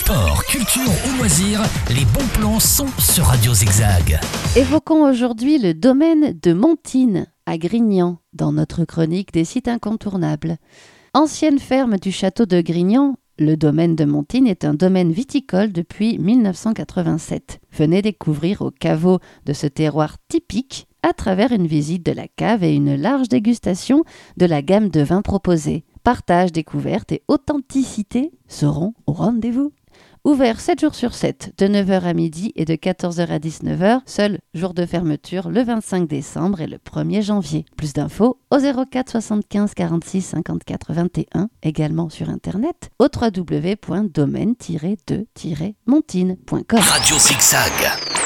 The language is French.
Sport, culture ou loisirs, les bons plans sont sur Radio Zigzag. Évoquons aujourd'hui le domaine de Montine, à Grignan, dans notre chronique des sites incontournables. Ancienne ferme du château de Grignan, le domaine de Montine est un domaine viticole depuis 1987. Venez découvrir au caveau de ce terroir typique à travers une visite de la cave et une large dégustation de la gamme de vins proposés. Partage, découverte et authenticité seront au rendez-vous. Ouvert 7 jours sur 7, de 9h à midi et de 14h à 19h, seul jour de fermeture le 25 décembre et le 1er janvier. Plus d'infos au 04 75 46 54 21, également sur internet au www.domaine-2-montine.com. Radio Zigzag.